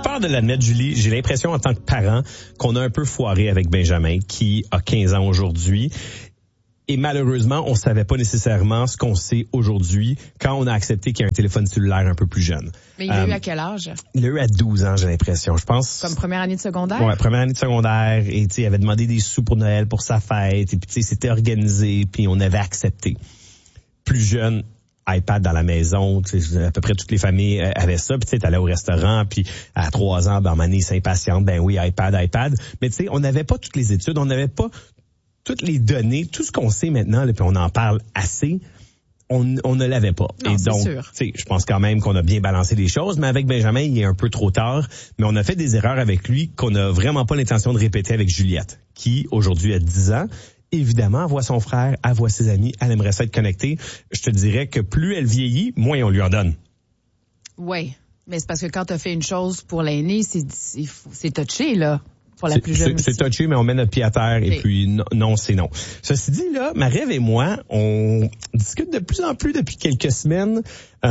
peur de l'admettre, Julie, j'ai l'impression en tant que parent qu'on a un peu foiré avec Benjamin, qui a 15 ans aujourd'hui. Et malheureusement, on savait pas nécessairement ce qu'on sait aujourd'hui quand on a accepté qu'il y a un téléphone cellulaire un peu plus jeune. Mais il l'a eu à quel âge? Il l'a eu à 12 ans, j'ai l'impression. Je pense. Comme première année de secondaire? Ouais, première année de secondaire. Et tu sais, il avait demandé des sous pour Noël pour sa fête. Et puis tu sais, c'était organisé. Puis on avait accepté. Plus jeune, iPad dans la maison. Tu sais, à peu près toutes les familles avaient ça. Puis tu sais, t'allais au restaurant. Puis à 3 ans, ben Mané s'impatiente. Ben oui, iPad. Mais tu sais, on n'avait pas toutes les études. On n'avait pas toutes les données, tout ce qu'on sait maintenant, là, puis on en parle assez, on ne l'avait pas. Non, et donc, tu sais, je pense quand même qu'on a bien balancé les choses, mais avec Benjamin, il est un peu trop tard, mais on a fait des erreurs avec lui qu'on n'a vraiment pas l'intention de répéter avec Juliette, qui aujourd'hui a 10 ans. Évidemment, elle voit son frère, elle voit ses amis, elle aimerait ça être connectée. Je te dirais que plus elle vieillit, moins on lui en donne. Oui, mais c'est parce que quand tu as fait une chose pour l'aîné, c'est touché, là. Pour la plus jeune c'est touché, mais on met notre pied à terre et puis non, c'est non. Ceci dit, là, Marie-Ève et moi, on discute de plus en plus depuis quelques semaines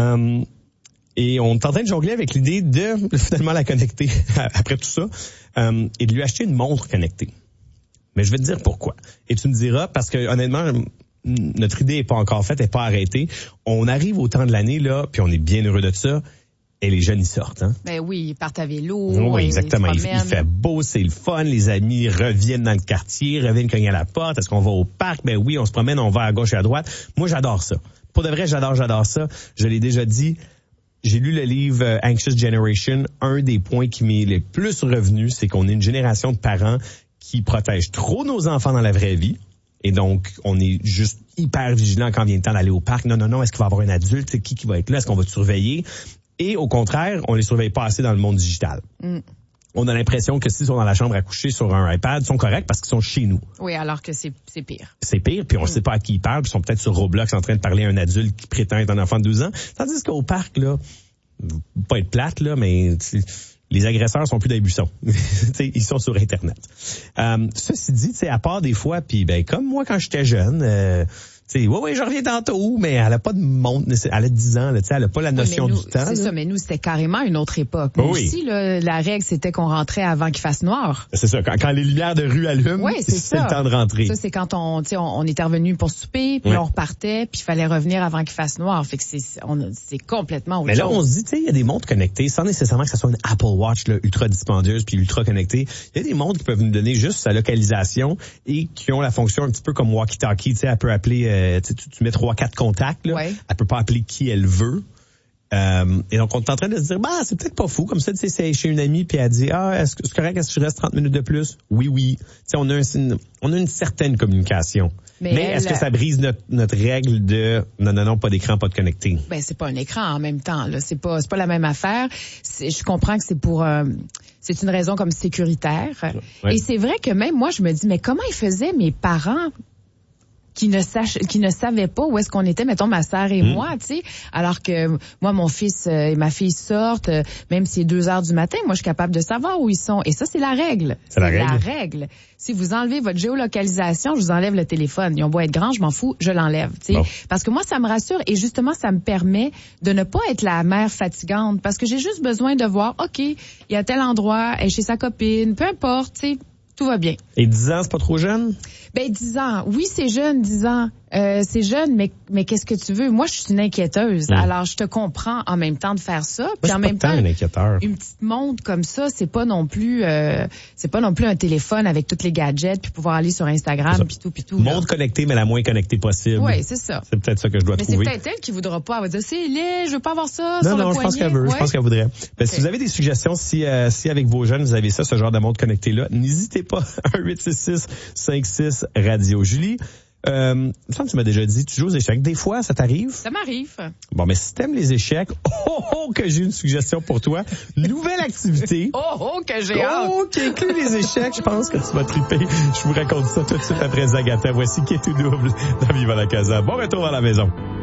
et on est en train de jongler avec l'idée de finalement la connecter après tout ça et de lui acheter une montre connectée. Mais je vais te dire pourquoi. Et tu me diras, parce que honnêtement, notre idée est pas encore faite, elle n'est pas arrêtée. On arrive au temps de l'année, là, puis on est bien heureux de ça. Et les jeunes, ils sortent, hein? Ben oui, ils partent à vélo. Oui, exactement. Il fait beau, c'est le fun. Les amis reviennent dans le quartier, reviennent cogner à la porte. Est-ce qu'on va au parc? Ben oui, on se promène, on va à gauche et à droite. Moi, j'adore ça. Pour de vrai, j'adore ça. Je l'ai déjà dit. J'ai lu le livre Anxious Generation. Un des points qui m'est le plus revenu, c'est qu'on est une génération de parents qui protègent trop nos enfants dans la vraie vie. Et donc, on est juste hyper vigilant quand vient le temps d'aller au parc. Non, est-ce qu'il va y avoir un adulte? Qui va être là? Est-ce qu'on va te surveiller? Et au contraire, on les surveille pas assez dans le monde digital. On a l'impression que s'ils sont dans la chambre à coucher sur un iPad, ils sont corrects parce qu'ils sont chez nous. Oui, alors que c'est pire. C'est pire, puis on ne sait pas à qui ils parlent, puis ils sont peut-être sur Roblox en train de parler à un adulte qui prétend être un enfant de 12 ans. Tandis qu'au parc, là, pas être plate, là, mais les agresseurs sont plus dans les buissons. Ils sont sur Internet. Ceci dit, à part des fois, puis ben comme moi quand j'étais jeune... oui, je reviens tantôt, mais elle a pas de montre, elle a 10 ans, là, elle a pas la notion du temps. C'est ça, mais nous, c'était carrément une autre époque. Nous aussi, là, la règle, c'était qu'on rentrait avant qu'il fasse noir. C'est ça, quand les lumières de rue allument, c'est le temps de rentrer. Ça, c'est quand on était revenu pour souper, puis on repartait, puis il fallait revenir avant qu'il fasse noir. Fait que c'est complètement autre chose. Mais là, on se dit, il y a des montres connectées, sans nécessairement que ça soit une Apple Watch là, ultra dispendieuse puis ultra connectée. Il y a des montres qui peuvent nous donner juste sa localisation et qui ont la fonction un petit peu comme walkie-talkie, elle peut appeler tu mets 3-4 contacts, là. Ouais. Elle peut pas appeler qui elle veut. Et donc, on est en train de se dire, c'est peut-être pas fou. Comme ça, c'est chez une amie, puis elle dit, est-ce que c'est correct, est-ce que je reste 30 minutes de plus? Oui. On a une certaine communication. Mais est-ce que ça brise notre règle de non, pas d'écran, pas de connecté? Ben, c'est pas un écran en même temps, là. C'est pas la même affaire. Je comprends que c'est une raison comme sécuritaire. Ouais. Et c'est vrai que même moi, je me dis, mais comment ils faisaient mes parents qui ne savaient pas où est-ce qu'on était, mettons ma sœur et moi, tu sais, alors que moi mon fils et ma fille sortent, même si c'est 2h du matin, moi je suis capable de savoir où ils sont. Et ça c'est la règle. C'est la règle. Si vous enlevez votre géolocalisation, je vous enlève le téléphone. Ils ont beau être grands, je m'en fous, je l'enlève, tu sais. Bon. Parce que moi ça me rassure et justement ça me permet de ne pas être la mère fatigante parce que j'ai juste besoin de voir, OK, il y a tel endroit, elle est chez sa copine, peu importe, tu sais. Tout va bien. Et 10 ans, c'est pas trop jeune? Ben 10 ans, oui c'est jeune, 10 ans. C'est jeune, mais qu'est-ce que tu veux? Moi, je suis une inquiéteuse. Alors, je te comprends en même temps de faire ça. Puis en même temps, une petite montre comme ça, c'est pas non plus un téléphone avec tous les gadgets puis pouvoir aller sur Instagram puis tout. Montre connectée, mais la moins connectée possible. Oui, c'est ça. C'est peut-être ça que je dois trouver. Mais c'est peut-être elle qui voudra pas. Elle va dire, c'est laid, je veux pas avoir ça non, sur le poignet. Je pense qu'elle veut. Ouais. Je pense qu'elle voudrait. Ben, si vous avez des suggestions, si avec vos jeunes, vous avez ce genre de montre connectée-là, n'hésitez pas. 1-866-56 Radio. Julie, il me semble que tu m'as déjà dit, tu joues aux échecs. Des fois, ça t'arrive? Ça m'arrive. Bon, mais si t'aimes les échecs, que j'ai une suggestion pour toi. Nouvelle activité. Que j'ai hâte. Qui inclut les échecs. Je pense que tu vas triper. Je vous raconte ça tout de suite après Zagata. Voici qui est tout double dans Viva la Casa. Bon retour à la maison.